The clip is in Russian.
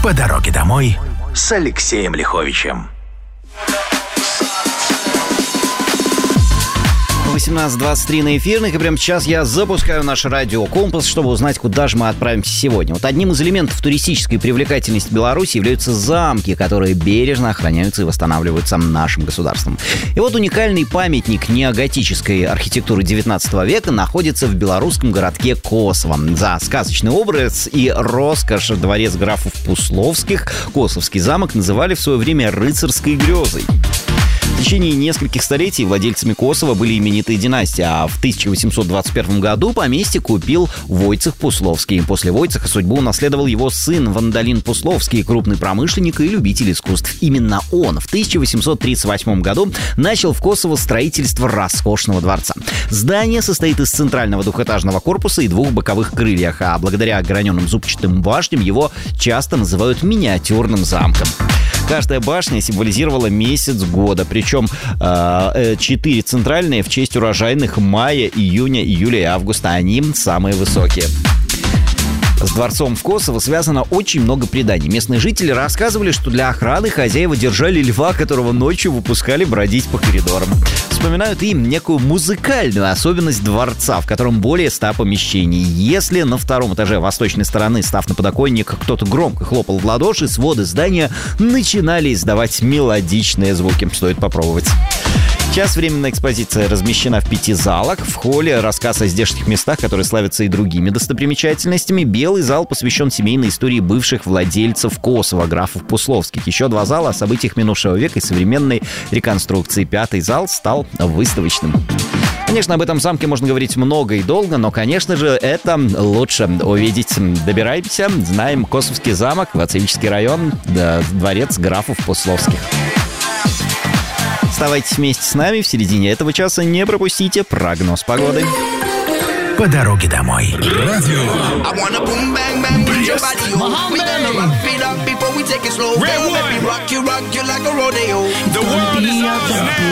По дороге домой с Алексеем Лиховичем. 18:23 на эфирных, и прямо сейчас я запускаю наш радиокомпас, чтобы узнать, куда же мы отправимся сегодня. Вот одним из элементов туристической привлекательности Беларуси являются замки, которые бережно охраняются и восстанавливаются нашим государством. И вот уникальный памятник неоготической архитектуры 19 века находится в белорусском городке Косово. За сказочный образ и роскошь дворец графов Пусловских Косовский замок называли в свое время рыцарской грезой. В течение нескольких столетий владельцами Косова были именитые династии, а в 1821 году поместье купил Войцех Пусловский. После Войцеха судьбу унаследовал его сын Вандалин Пусловский, крупный промышленник и любитель искусств. Именно он в 1838 году начал в Косово строительство роскошного дворца. Здание состоит из центрального двухэтажного корпуса и двух боковых крыльев, а благодаря ограненным зубчатым башням его часто называют миниатюрным замком. Каждая башня символизировала месяц года, причем 4 центральные в честь урожайных мая, июня, июля и августа. Они самые высокие. С дворцом в Косово связано очень много преданий. Местные жители рассказывали, что для охраны хозяева держали льва, которого ночью выпускали бродить по коридорам. Вспоминают и некую музыкальную особенность дворца, в котором более 100 помещений. Если на втором этаже восточной стороны, став на подоконник, кто-то громко хлопал в ладоши, своды здания начинали издавать мелодичные звуки. Стоит попробовать. Сейчас временная экспозиция размещена в 5 залах. В холле рассказ о здешних местах, которые славятся и другими достопримечательностями. Белый зал посвящен семейной истории бывших владельцев Косово, графов Пусловских. Еще 2 зала о событиях минувшего века и современной реконструкции. 5-й зал стал выставочным. Конечно, об этом замке можно говорить много и долго, но, конечно же, это лучше увидеть. Добираемся, знаем Косовский замок, Вацевический район, дворец графов Пусловских. Оставайтесь вместе с нами. В середине этого часа не пропустите прогноз погоды. По дороге домой. Радио. Брест.